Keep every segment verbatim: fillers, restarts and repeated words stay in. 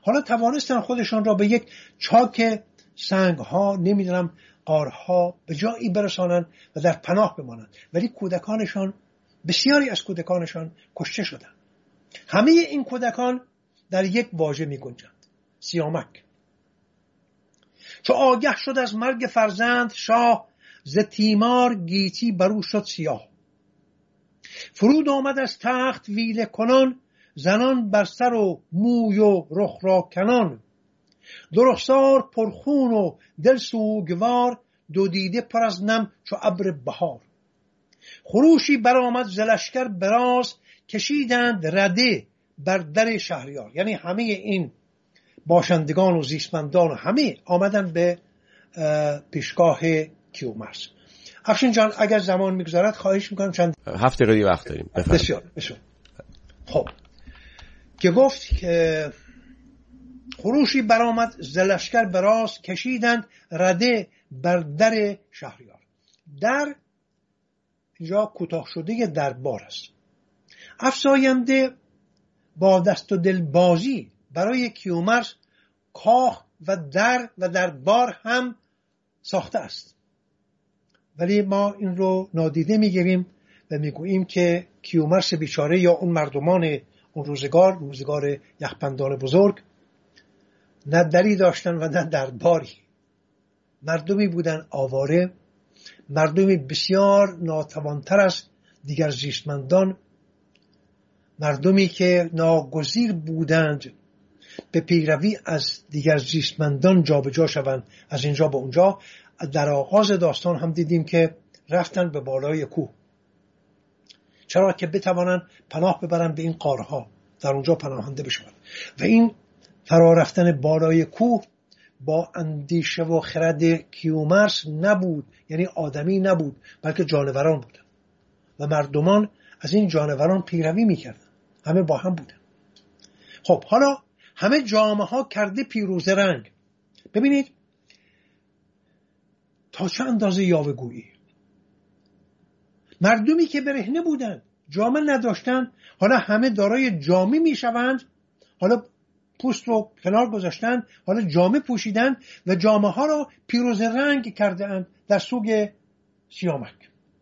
حالا توانستن خودشان را به یک چاک سنگها، نمیدونم غارها، به جایی برسانند و در پناه بمانند، ولی کودکانشان، بسیاری از کودکانشان کشته شدند. همه این کودکان در یک واژه می گنجند: سیامک. چو آگه شد از مرگ فرزند شاه، ز تیمار گیتی برو شد سیاه. فرود آمد از تخت ویله کنان، زنان بر سر و موی و رخ را کنان. دو رخسار پرخون و دل سوگوار، دو دیده پر از نم چو ابر بهار. خروشی برآمد ز لشکر براز، کشیدند رده بر در شهریار. یعنی همه این باشندگان و زیستمندان و همه آمدن به پیشگاه کیومرث. افشین جان اگر زمان میگذارد خواهش میکنم چند هفت دقیقه وقت داریم. بسیار بسیار. خب که گفت که خروشی برآمد ز لشکر براز، کشیدند رده بر در شهریار. در اینجا کوتاه شده دربار است. افزاینده با دست و دل بازی برای کیومرث کاخ و در و دربار هم ساخته است، ولی ما این رو نادیده میگیریم و میگوییم که کیومرث بیچاره یا اون مردمان اون روزگار، روزگار یخبندان بزرگ، نه دری داشتن و نه درباری. مردمی بودن آواره، مردمی بسیار ناتوانتر از دیگر زیستمندان، مردمی که ناگزیر بودند به پیروی از دیگر زیستمندان جا به جا شوند، از اینجا به اونجا. در آغاز داستان هم دیدیم که رفتن به بالای کوه، چرا که بتوانند پناه ببرن به این غارها، در اونجا پناهنده بشوند. و این فرا رفتن بالای کوه با اندیشه و خرد کیومرث نبود، یعنی آدمی نبود، بلکه جانوران بودن و مردمان از این جانوران پیروی میکردن، همه با هم بودن. خب حالا همه جامه ها کرده پیروزه رنگ. ببینید تا چه اندازه یاوه‌گویی. مردمی که برهنه بودن، جامه نداشتن، حالا همه دارای جامه میشوند. حالا پوست رو کنار گذاشتن، حالا جامه پوشیدن و جامه ها را پیروزه رنگ کرده اند در سوگ سیامک.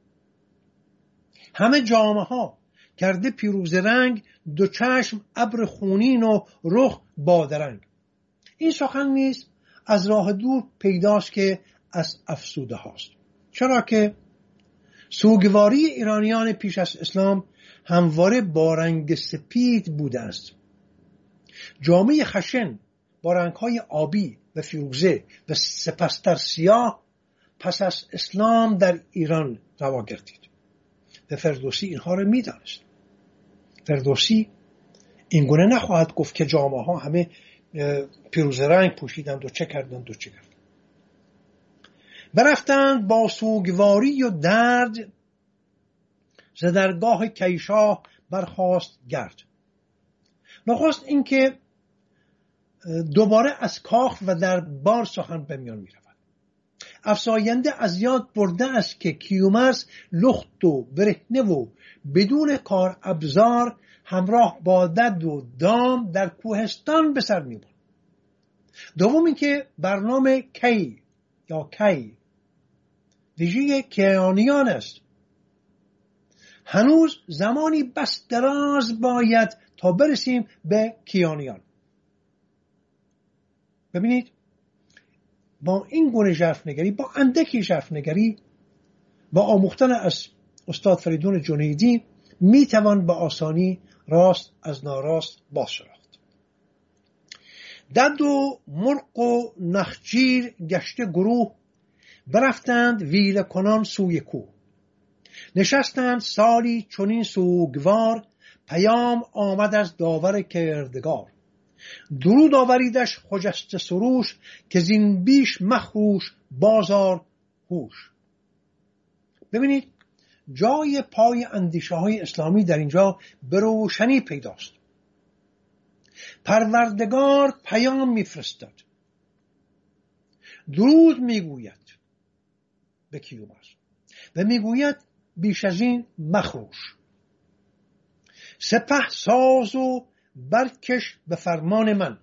همه جامه ها کرده پیروزه رنگ، دو چشم ابر خونین و رخ بادرنگ. این سخن نیست از راه دور پیداست که از افسوده هاست، چرا که سوگواری ایرانیان پیش از اسلام همواره با رنگ سپید بوده است. جامعه خشن با رنگ‌های آبی و فیروزه و سپستر سیاه پس از اسلام در ایران روا گردید و فردوسی اینها رو می‌دانست. فردوسی این گونه نخواهد گفت که جامعه ها همه پیروزه رنگ پوشیدند و چه کردند و چه کردند. برفتند با سوگواری و درد، ز درگاه کیشاه برخاست گرد. نخست این که دوباره از کاخ و دربار سخن به میان می رود. افزاینده از یاد برده است که کیومرث لخت و برهنه و بدون کار ابزار همراه با دد و دام در کوهستان به سر می برد. دوم این که برنامه کی یا کی ویژه کیانیان است. هنوز زمانی بس دراز باید تا برسیم به کیانیان. ببینید با این گونه ژرفنگری، با اندکی ژرفنگری، با آموختن از استاد فریدون جنیدی میتوان به آسانی راست از ناراست باز شناخت. دد و مرغ و نخجیر گشته گروه، برفتند ویله کنان سوی کوه. نشستند سالی چنین سوگوار، پیام آمد از داور کردگار. درود آوریدش خجسته سروش، که زین بیش مخروش بازار هوش. ببینید جای پای اندیشه های اسلامی در اینجا به روشنی پیداست. پروردگار پیام میفرستد، درود میگوید به کیومرث و میگوید بیش از این مخروش. سپه ساز و برکش به فرمان من.